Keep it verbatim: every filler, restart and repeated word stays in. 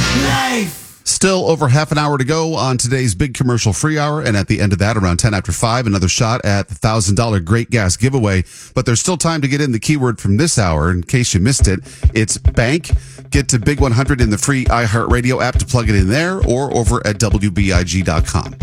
Life. Still over half an hour to go on today's big commercial free hour. And at the end of that, around ten after five, another shot at the one thousand dollars Great Gas giveaway. But there's still time to get in the keyword from this hour. In case you missed it, it's bank. Get to Big one hundred in the free iHeartRadio app to plug it in there or over at W B I G dot com.